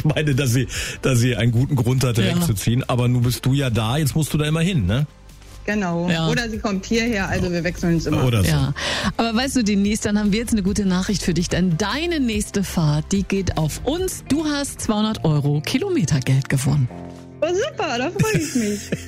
meine, dass sie einen guten Grund hatte, wegzuziehen. Aber nun bist du ja da, jetzt musst du da immer hin, ne? Genau. Ja. Oder sie kommt hierher, also wir wechseln uns immer. Oder so. Ja. Aber weißt du, Denise, dann haben wir jetzt eine gute Nachricht für dich, denn deine nächste Fahrt, die geht auf uns. Du hast 200 € Kilometergeld gewonnen. Oh, super, da freue ich mich.